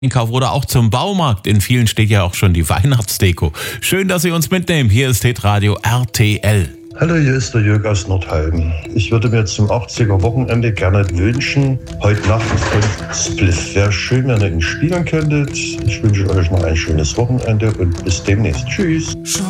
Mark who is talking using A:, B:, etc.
A: Einkauf oder auch zum Baumarkt. In vielen steht ja auch schon die Weihnachtsdeko. Schön, dass Sie uns mitnehmen. Hier ist Hitradio RTL.
B: Hallo, hier ist der Jörg aus Nordheim. Ich würde mir zum 80er Wochenende gerne wünschen, heute Nacht und Spliff. Wäre schön, wenn ihr ihn spielen könntet. Ich wünsche euch noch ein schönes Wochenende und bis demnächst. Tschüss.